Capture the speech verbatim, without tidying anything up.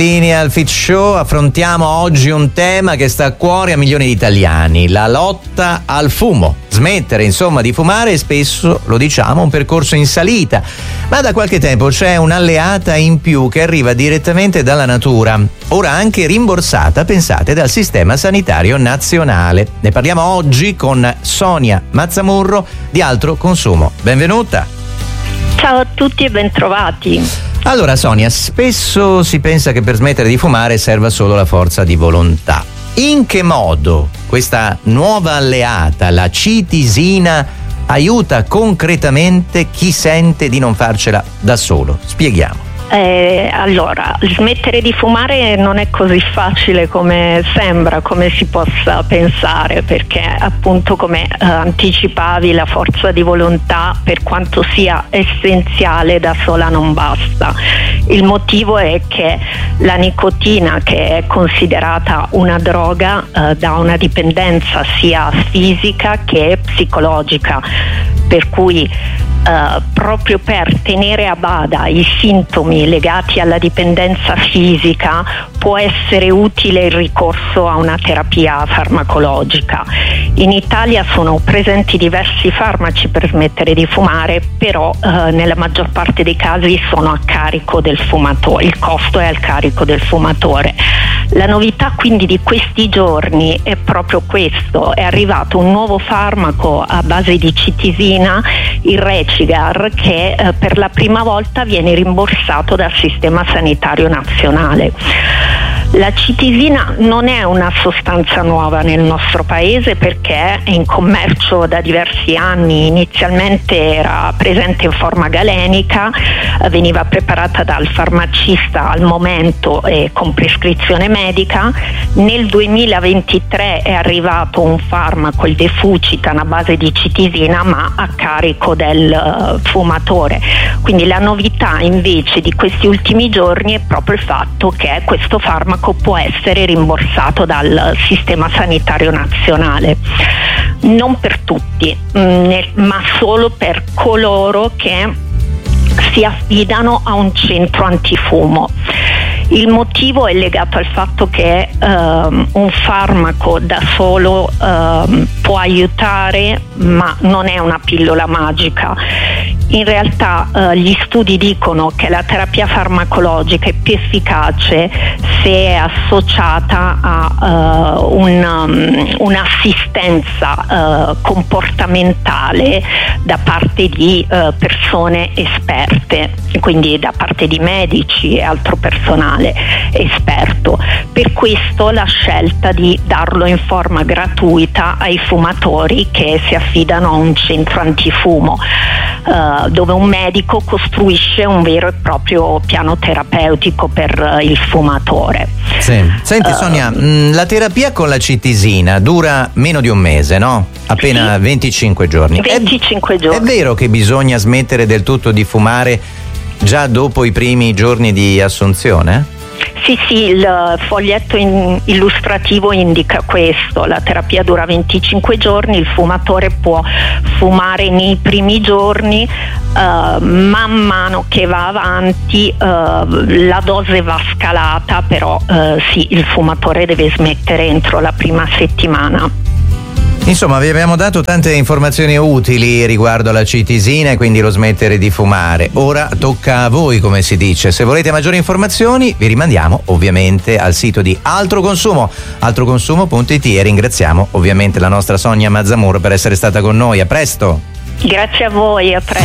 Al Fit Show affrontiamo oggi un tema che sta a cuore a milioni di italiani: la lotta al fumo. Smettere insomma di fumare è spesso, lo diciamo, un percorso in salita, ma da qualche tempo c'è un'alleata in più che arriva direttamente dalla natura, ora anche rimborsata, pensate, dal Sistema Sanitario Nazionale. Ne parliamo oggi con Sonia Mazzamurro di Altro Consumo. Benvenuta. Ciao a tutti e bentrovati. Allora Sonia, spesso si pensa che per smettere di fumare serva solo la forza di volontà. In che modo questa nuova alleata, la citisina, aiuta concretamente chi sente di non farcela da solo? Spieghiamo. Eh, allora, smettere di fumare non è così facile come sembra, come si possa pensare, perché appunto, come eh, anticipavi, la forza di volontà, per quanto sia essenziale, da sola non basta. Il motivo è che la nicotina, che è considerata una droga, eh, dà una dipendenza sia fisica che psicologica, per cui Uh, proprio per tenere a bada i sintomi legati alla dipendenza fisica può essere utile il ricorso a una terapia farmacologica. In Italia sono presenti diversi farmaci per smettere di fumare, però uh, nella maggior parte dei casi sono a carico del fumatore, il costo è al carico del fumatore. La novità quindi di questi giorni è proprio questo: è arrivato un nuovo farmaco a base di citisina, il Recigar, che eh, per la prima volta viene rimborsato dal Sistema Sanitario Nazionale. La citisina non è una sostanza nuova nel nostro paese, perché è in commercio da diversi anni. Inizialmente era presente in forma galenica, veniva preparata dal farmacista al momento e con prescrizione medica. Nel duemilaventitré è arrivato un farmaco, il Defucitan, a base di citisina ma a carico del fumatore. Quindi la novità invece di questi ultimi giorni è proprio il fatto che questo farmaco può essere rimborsato dal Sistema Sanitario Nazionale. Non per tutti, ma solo per coloro che si affidano a un centro antifumo. Il motivo è legato al fatto che um, un farmaco da solo um, può aiutare, ma non è una pillola magica. In realtà uh, gli studi dicono che la terapia farmacologica è più efficace se è associata a uh, un, um, un'assistenza uh, comportamentale da parte di uh, persone esperte, quindi da parte di medici e altro personale esperto. Per questo la scelta di darlo in forma gratuita ai fumatori che si affidano a un centro antifumo, uh, dove un medico costruisce un vero e proprio piano terapeutico per uh, il fumatore. Sì. Senti Sonia, uh, mh, la terapia con la citisina dura meno di un mese, no? Appena sì, venticinque giorni. venticinque è, giorni. È vero che bisogna smettere del tutto di fumare già dopo i primi giorni di assunzione? Sì, sì, il foglietto in illustrativo indica questo: la terapia dura venticinque giorni, il fumatore può fumare nei primi giorni, uh, man mano che va avanti uh, la dose va scalata, però uh, sì, il fumatore deve smettere entro la prima settimana. Insomma, vi abbiamo dato tante informazioni utili riguardo alla citisina e quindi lo smettere di fumare. Ora tocca a voi, come si dice. Se volete maggiori informazioni vi rimandiamo ovviamente al sito di Altro Consumo, altroconsumo punto it, e ringraziamo ovviamente la nostra Sonia Mazzamurro per essere stata con noi. A presto! Grazie a voi, a presto!